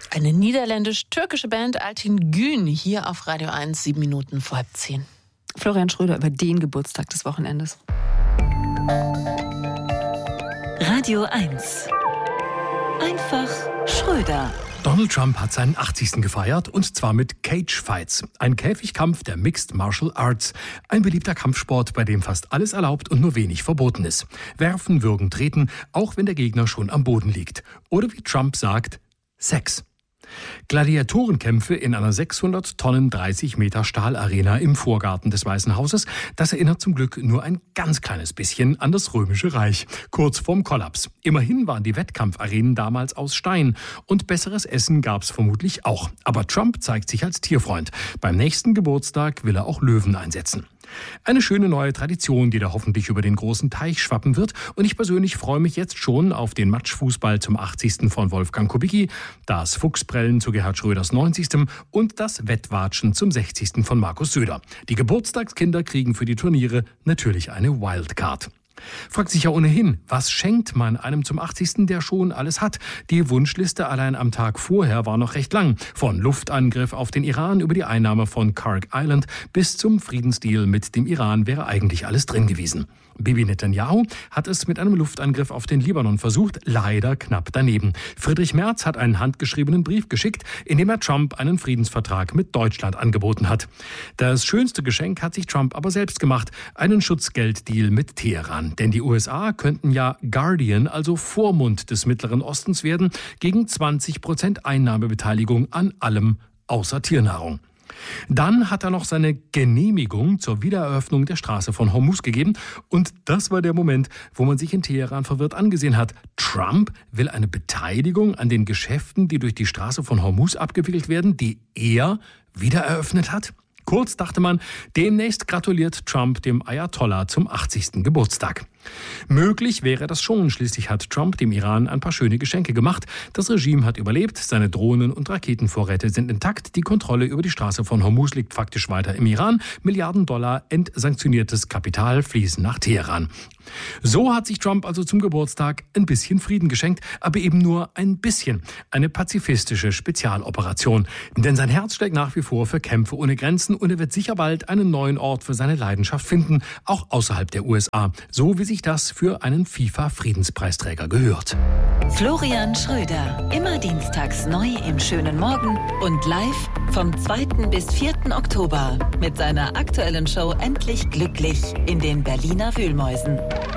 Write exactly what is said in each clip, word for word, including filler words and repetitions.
Eine niederländisch-türkische Band, Altin Gün, hier auf Radio eins, sieben Minuten vor halb zehn. Florian Schröder über den Geburtstag des Wochenendes. Radio eins. Einfach Schröder. Donald Trump hat seinen achtzigsten gefeiert, und zwar mit Cage Fights, ein Käfigkampf der Mixed Martial Arts, ein beliebter Kampfsport, bei dem fast alles erlaubt und nur wenig verboten ist. Werfen, würgen, treten, auch wenn der Gegner schon am Boden liegt. Oder wie Trump sagt, Sex. Gladiatorenkämpfe in einer sechshundert Tonnen, dreißig Meter Stahlarena im Vorgarten des Weißen Hauses, das erinnert zum Glück nur ein ganz kleines bisschen an das Römische Reich, kurz vorm Kollaps. Immerhin waren die Wettkampfarenen damals aus Stein und besseres Essen gab's vermutlich auch. Aber Trump zeigt sich als Tierfreund. Beim nächsten Geburtstag will er auch Löwen einsetzen. Eine schöne neue Tradition, die da hoffentlich über den großen Teich schwappen wird. Und ich persönlich freue mich jetzt schon auf den Matschfußball zum achtzigsten von Wolfgang Kubicki, das Fuchsprellen zu Gerhard Schröders neunzigsten und das Wettwatschen zum sechzigsten von Markus Söder. Die Geburtstagskinder kriegen für die Turniere natürlich eine Wildcard. Fragt sich ja ohnehin, was schenkt man einem zum achtzigsten, der schon alles hat? Die Wunschliste allein am Tag vorher war noch recht lang. Von Luftangriff auf den Iran über die Einnahme von Khark Island bis zum Friedensdeal mit dem Iran wäre eigentlich alles drin gewesen. Bibi Netanyahu hat es mit einem Luftangriff auf den Libanon versucht, leider knapp daneben. Friedrich Merz hat einen handgeschriebenen Brief geschickt, in dem er Trump einen Friedensvertrag mit Deutschland angeboten hat. Das schönste Geschenk hat sich Trump aber selbst gemacht, einen Schutzgelddeal mit Teheran. Denn die U S A könnten ja Guardian, also Vormund des Mittleren Ostens werden, gegen zwanzig Prozent Einnahmebeteiligung an allem außer Tiernahrung. Dann hat er noch seine Genehmigung zur Wiedereröffnung der Straße von Hormuz gegeben. Und das war der Moment, wo man sich in Teheran verwirrt angesehen hat. Trump will eine Beteiligung an den Geschäften, die durch die Straße von Hormuz abgewickelt werden, die er wiedereröffnet hat? Kurz dachte man, demnächst gratuliert Trump dem Ayatollah zum achtzigsten Geburtstag. Möglich wäre das schon, schließlich hat Trump dem Iran ein paar schöne Geschenke gemacht. Das Regime hat überlebt, seine Drohnen- und Raketenvorräte sind intakt, die Kontrolle über die Straße von Hormuz liegt faktisch weiter im Iran. Milliarden Dollar entsanktioniertes Kapital fließen nach Teheran. So hat sich Trump also zum Geburtstag ein bisschen Frieden geschenkt, aber eben nur ein bisschen. Eine pazifistische Spezialoperation. Denn sein Herz schlägt nach wie vor für Kämpfe ohne Grenzen und er wird sicher bald einen neuen Ort für seine Leidenschaft finden, auch außerhalb der U S A. So wie sich das für einen FIFA-Friedenspreisträger gehört. Florian Schröder, immer dienstags neu im schönen Morgen und live vom zweiten bis vierten Oktober mit seiner aktuellen Show Endlich Glücklich in den Berliner Wühlmäusen.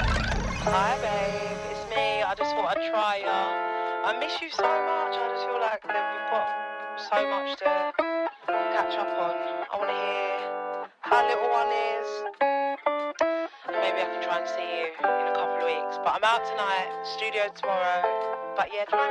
Hi babe, it's me. I just thought I'd try ya. I miss you so much. I just feel like we've got so much to catch up on. I want to hear how little one is. Maybe I can try and see you in a couple of weeks. But I'm out tonight, studio tomorrow. But yeah, try and